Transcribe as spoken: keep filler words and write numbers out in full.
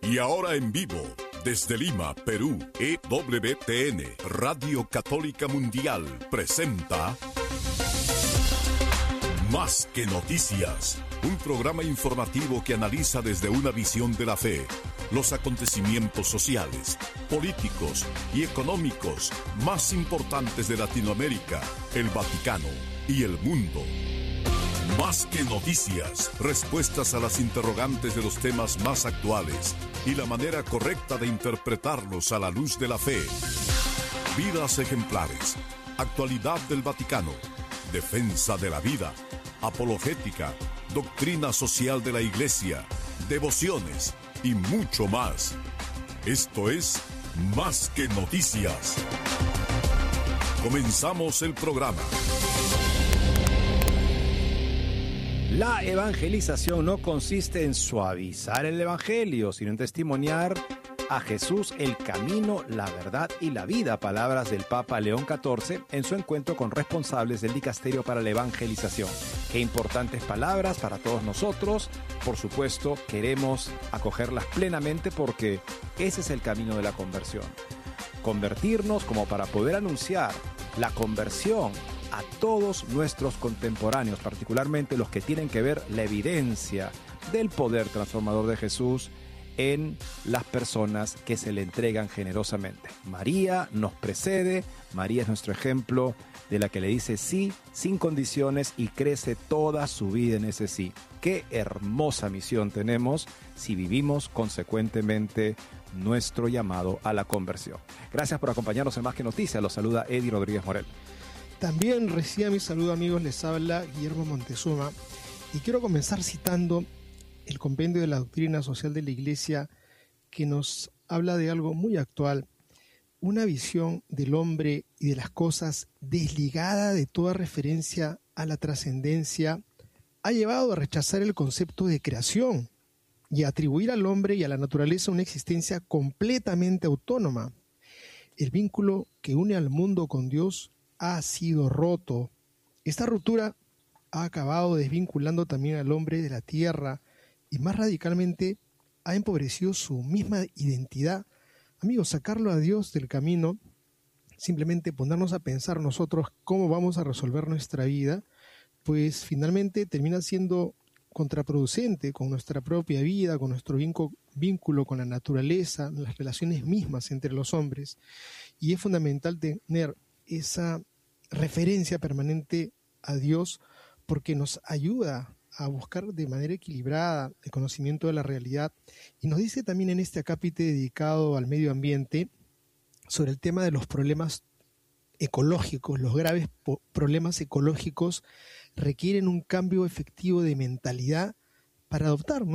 Y ahora en vivo, desde Lima, Perú, E W T N, Radio Católica Mundial, presenta Más que Noticias, un programa informativo que analiza desde una visión de la fe los acontecimientos sociales, políticos y económicos más importantes de Latinoamérica, el Vaticano y el mundo. Más que noticias, respuestas a las interrogantes de los temas más actuales y la manera correcta de interpretarlos a la luz de la fe. Vidas ejemplares, actualidad del Vaticano, defensa de la vida, apologética, doctrina social de la Iglesia, devociones y mucho más. Esto es Más que Noticias. Comenzamos el programa. La evangelización no consiste en suavizar el evangelio, sino en testimoniar a Jesús, el camino, la verdad y la vida, palabras del Papa León catorce en su encuentro con responsables del Dicasterio para la Evangelización. Qué importantes palabras para todos nosotros. Por supuesto, queremos acogerlas plenamente porque ese es el camino de la conversión. Convertirnos como para poder anunciar la conversión a todos nuestros contemporáneos, particularmente los que tienen que ver la evidencia del poder transformador de Jesús en las personas que se le entregan generosamente. María nos precede, María es nuestro ejemplo de la que le dice sí sin condiciones y crece toda su vida en ese sí. Qué hermosa misión tenemos si vivimos consecuentemente nuestro llamado a la conversión. Gracias por acompañarnos en Más que Noticias. Los saluda Eddie Rodríguez Morel. También reciba mi saludo, amigos, les habla Guillermo Montezuma y quiero comenzar citando el compendio de la doctrina social de la Iglesia, que nos habla de algo muy actual, una visión del hombre y de las cosas desligada de toda referencia a la trascendencia, ha llevado a rechazar el concepto de creación y a atribuir al hombre y a la naturaleza una existencia completamente autónoma. El vínculo que une al mundo con Dios ha sido roto. Esta ruptura ha acabado desvinculando también al hombre de la tierra y más radicalmente ha empobrecido su misma identidad. Amigos, sacarlo a Dios del camino, simplemente ponernos a pensar nosotros cómo vamos a resolver nuestra vida, pues finalmente termina siendo contraproducente con nuestra propia vida, con nuestro vínculo con la naturaleza, las relaciones mismas entre los hombres. Y es fundamental tener esa referencia permanente a Dios porque nos ayuda a buscar de manera equilibrada el conocimiento de la realidad. Y nos dice también en este acápite dedicado al medio ambiente sobre el tema de los problemas ecológicos. Los graves po- problemas ecológicos requieren un cambio efectivo de mentalidad para adoptar